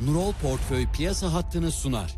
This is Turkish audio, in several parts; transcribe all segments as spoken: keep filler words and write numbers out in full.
Nurol Portföy piyasa hattını sunar.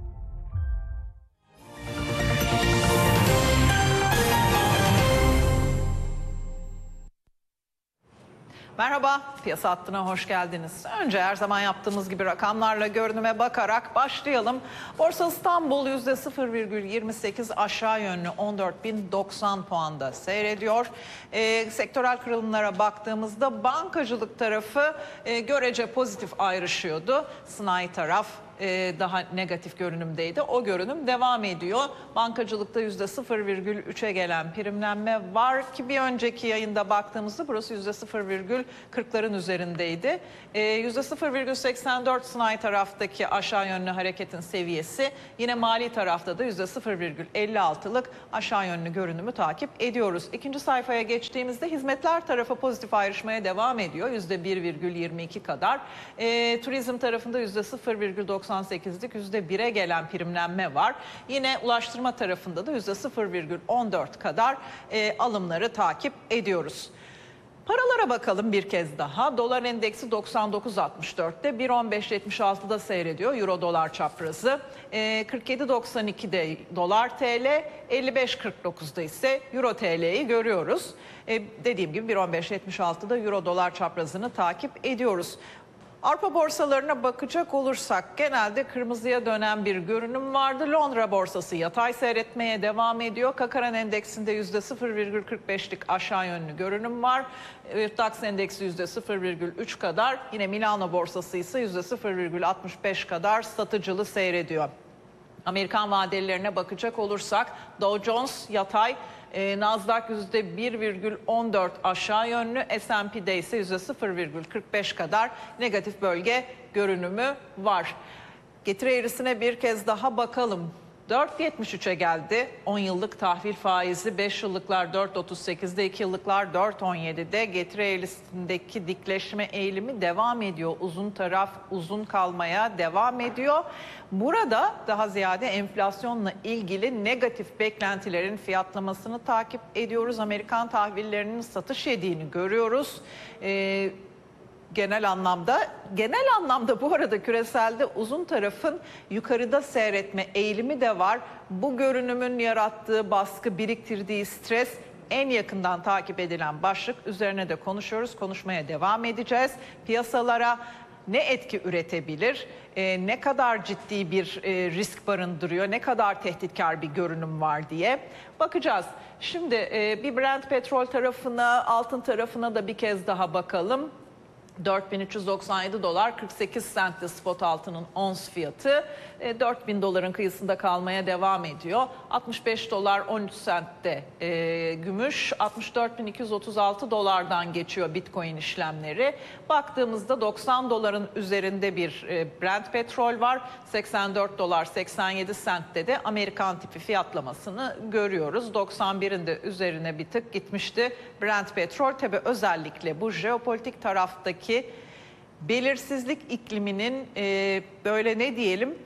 Merhaba, piyasa hattına hoş geldiniz. Önce her zaman yaptığımız gibi rakamlarla görünüme bakarak başlayalım. Borsa İstanbul yüzde sıfır virgül yirmi sekiz aşağı yönlü on dört bin doksan puanda seyrediyor. E, sektörel kırılımlara baktığımızda bankacılık tarafı e, görece pozitif ayrışıyordu. Sanayi taraf e, daha negatif görünümdeydi. O görünüm devam ediyor. Bankacılıkta yüzde sıfır virgül üçe gelen primlenme var ki bir önceki yayında baktığımızda burası yüzde sıfır virgül kırkların üzerindeydi. E, yüzde sıfır virgül seksen dört sanayi taraftaki aşağı yönlü hareketin seviyesi, yine mali tarafta da yüzde sıfır virgül elli altılık aşağı yönlü görünümü takip ediyoruz. İkinci sayfaya geçtiğimizde hizmetler tarafı pozitif ayrışmaya devam ediyor. yüzde bir virgül yirmi iki kadar. E, turizm tarafında yüzde sıfır virgül doksan sekizlik yüzde bire gelen primlenme var. Yine ulaştırma tarafında da yüzde sıfır virgül on dört kadar e, alımları takip ediyoruz. Paralara bakalım bir kez daha. Dolar endeksi doksan dokuz virgül altmış dörtte, bir on beş yetmiş altıda seyrediyor Euro dolar çaprazı. E, kırk yedi doksan ikide dolar T L, elli beş kırk dokuzda ise Euro T L'yi görüyoruz. E, dediğim gibi bir on beş yetmiş altıda Euro dolar çaprazını takip ediyoruz. Avrupa borsalarına bakacak olursak genelde kırmızıya dönen bir görünüm vardı. Londra borsası yatay seyretmeye devam ediyor. Kakaran endeksinde yüzde sıfır virgül kırk beşlik aşağı yönlü görünüm var. DAX endeksi yüzde sıfır virgül üç kadar. Yine Milano borsası ise yüzde sıfır virgül altmış beş kadar satıcılı seyrediyor. Amerikan vadelilerine bakacak olursak Dow Jones yatay, e, Nasdaq yüzde bir virgül on dört aşağı yönlü, S and P'de ise yüzde sıfır virgül kırk beş kadar negatif bölge görünümü var. Getiri eğrisine bir kez daha bakalım. dört virgül yetmiş üçe geldi. on yıllık tahvil faizi, beş yıllıklar dört virgül otuz sekizde, iki yıllıklar dört virgül on yedide. Getiri eğrisindeki dikleşme eğilimi devam ediyor. Uzun taraf uzun kalmaya devam ediyor. Burada daha ziyade enflasyonla ilgili negatif beklentilerin fiyatlamasını takip ediyoruz. Amerikan tahvillerinin satış yediğini görüyoruz. Ee, Genel anlamda, genel anlamda bu arada küreselde uzun tarafın yukarıda seyretme eğilimi de var. Bu görünümün yarattığı baskı, biriktirdiği stres en yakından takip edilen başlık. Üzerine de konuşuyoruz, konuşmaya devam edeceğiz. Piyasalara ne etki üretebilir, e, ne kadar ciddi bir e, risk barındırıyor, ne kadar tehditkar bir görünüm var diye bakacağız. Şimdi e, bir Brent petrol tarafına, altın tarafına da bir kez daha bakalım. dört bin üç yüz doksan yedi dolar kırk sekiz sentte spot altının ons fiyatı, e, dört bin doların kıyısında kalmaya devam ediyor. altmış beş dolar on üç sentte e, gümüş, altmış dört bin iki yüz otuz altı dolardan geçiyor Bitcoin işlemleri. Baktığımızda doksan doların üzerinde bir e, Brent petrol var. seksen dört dolar seksen yedi sentte de Amerikan tipi fiyatlamasını görüyoruz. doksan birin de üzerine bir tık gitmişti Brent petrol. Tabii özellikle bu jeopolitik taraftaki ki belirsizlik ikliminin e, böyle ne diyelim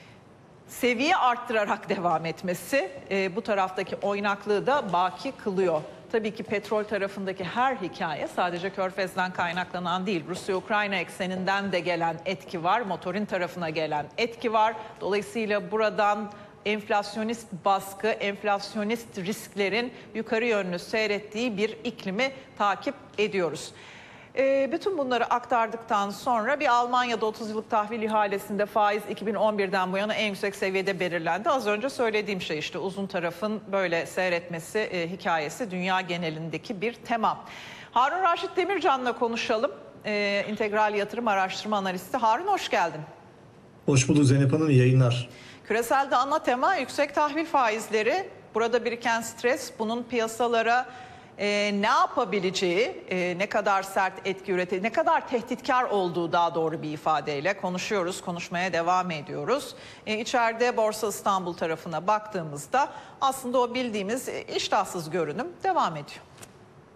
seviye arttırarak devam etmesi e, bu taraftaki oynaklığı da baki kılıyor. Tabii ki petrol tarafındaki her hikaye sadece Körfez'den kaynaklanan değil. Rusya-Ukrayna ekseninden de gelen etki var. Motorin tarafına gelen etki var. Dolayısıyla buradan enflasyonist baskı, enflasyonist risklerin yukarı yönlü seyrettiği bir iklimi takip ediyoruz. E, bütün bunları aktardıktan sonra bir Almanya'da otuz yıllık tahvil ihalesinde faiz iki bin on birden bu yana en yüksek seviyede belirlendi. Az önce söylediğim şey işte uzun tarafın böyle seyretmesi e, hikayesi dünya genelindeki bir tema. Harun Raşit Demircan'la konuşalım. E, İntegral Yatırım Araştırma Analisti. Harun hoş geldin. Hoş bulduk Zeynep Hanım, iyi yayınlar. Küreselde ana tema yüksek tahvil faizleri. Burada biriken stres, bunun piyasalara Ee, ne yapabileceği, e, ne kadar sert etki üreteceği, ne kadar tehditkar olduğu daha doğru bir ifadeyle konuşuyoruz, konuşmaya devam ediyoruz. Ee, içeride Borsa İstanbul tarafına baktığımızda aslında o bildiğimiz iştahsız görünüm devam ediyor.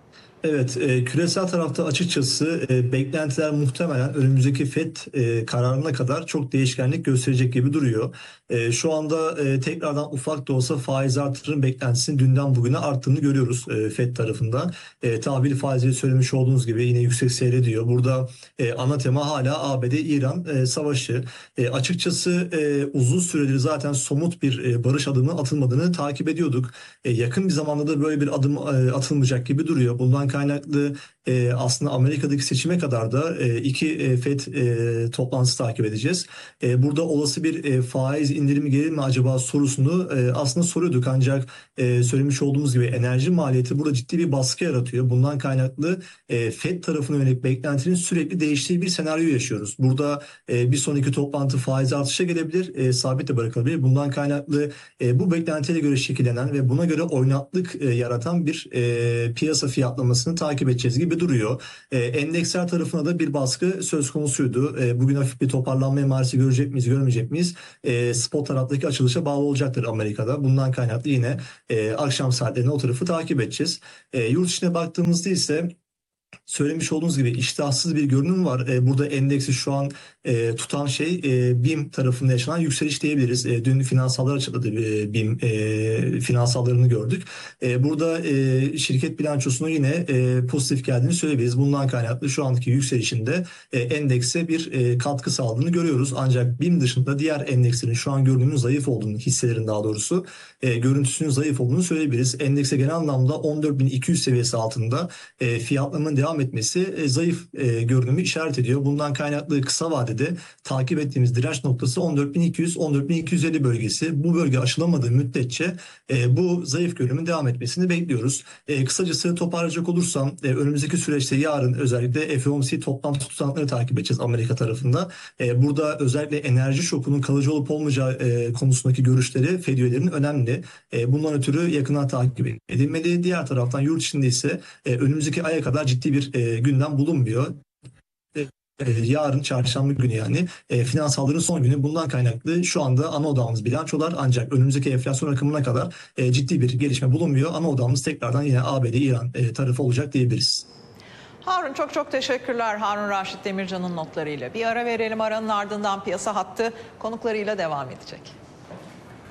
Evet, e, küresel tarafta açıkçası e, beklentiler muhtemelen önümüzdeki Fed e, kararına kadar çok değişkenlik gösterecek gibi duruyor. E, şu anda e, tekrardan ufak da olsa faiz artırım beklentisinin dünden bugüne arttığını görüyoruz e, Fed tarafından. E, tahvil faizleri söylemiş olduğunuz gibi yine yüksek seyrediyor. Burada e, ana tema hala A B D-İran e, savaşı. E, açıkçası e, uzun süredir zaten somut bir e, barış adımı atılmadığını takip ediyorduk. E, yakın bir zamanda da böyle bir adım e, atılmayacak gibi duruyor. Bundan kaynaklı e, aslında Amerika'daki seçime kadar da e, iki e, Fed e, toplantısı takip edeceğiz. E, burada olası bir e, faiz indirimi gelir mi acaba sorusunu e, aslında soruyorduk. Ancak e, söylemiş olduğumuz gibi enerji maliyeti burada ciddi bir baskı yaratıyor. Bundan kaynaklı e, Fed tarafına yönelik beklentinin sürekli değiştiği bir senaryo yaşıyoruz. Burada e, bir sonraki toplantı faiz artışa gelebilir, e, sabit de bırakılabilir. Bundan kaynaklı e, bu beklentiye göre şekillenen ve buna göre oynaklık e, yaratan bir e, piyasa fiyatlamasını takip edeceğiz gibi duruyor. E, endeksler tarafına da bir baskı söz konusuydu. E, bugün hafif bir toparlanma emaresi görecek miyiz, görmeyecek miyiz? E, spot taraftaki açılışa bağlı olacaktır Amerika'da. Bundan kaynaklı yine e, akşam saatlerinde o tarafı takip edeceğiz. E, yurt içine baktığımızda ise söylemiş olduğunuz gibi iştahsız bir görünüm var. E, burada endeksi şu an e, tutan şey e, BİM tarafında yaşanan yükseliş diyebiliriz. E, dün finansallar açıkladı, e, BİM e, finansallarını gördük. E, burada e, şirket bilançosunu yine e, pozitif geldiğini söyleyebiliriz. Bundan kaynaklı şu anki yükselişinde e, endekse bir e, katkı sağladığını görüyoruz. Ancak BİM dışında diğer endekslerin şu an görünümün zayıf olduğunu, hisselerin daha doğrusu e, görüntüsünün zayıf olduğunu söyleyebiliriz. Endekse genel anlamda on dört bin iki yüz seviyesi altında e, fiyatlamanın devam etmesi e, zayıf e, görünümü işaret ediyor. Bundan kaynaklı kısa vadede takip ettiğimiz direnç noktası on dört bin iki yüz on dört bin iki yüz elli bölgesi. Bu bölge aşılamadığı müddetçe e, bu zayıf görünümün devam etmesini bekliyoruz. E, kısacası toparlayacak olursam e, önümüzdeki süreçte yarın özellikle F O M C toplantı tutanakları takip edeceğiz Amerika tarafında. E, burada özellikle enerji şokunun kalıcı olup olmayacağı e, konusundaki görüşleri Fed üyelerinin önemli. E, bundan ötürü yakından takip edilmeli. Diğer taraftan yurt içinde ise e, önümüzdeki aya kadar ciddi bir e, gündem bulunmuyor. E, e, yarın çarşamba günü yani e, finansalların son günü, bundan kaynaklı şu anda ana odağımız bilançolar, ancak önümüzdeki enflasyon rakamına kadar e, ciddi bir gelişme bulunmuyor. Ana odağımız tekrardan yine A B D-İran e, tarafı olacak diyebiliriz. Harun, çok çok teşekkürler. Harun Raşit Demircan'ın notlarıyla. Bir ara verelim, aranın ardından piyasa hattı konuklarıyla devam edecek.